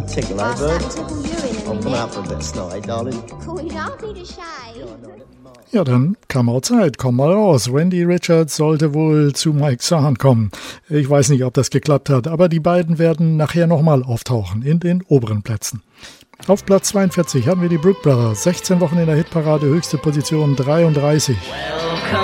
Tickle, eh, bird? I'll come out for a bit, snow, eh, darling? Cool, you don't need to shy. Ja, dann come outside, komm mal raus. Randy Richards sollte wohl zu Mike Zahn kommen. Ich weiß nicht, ob das geklappt hat, aber die beiden werden nachher nochmal auftauchen in den oberen Plätzen. Auf Platz 42 haben wir die Brook Brothers, 16 Wochen in der Hitparade, höchste Position 33. Well,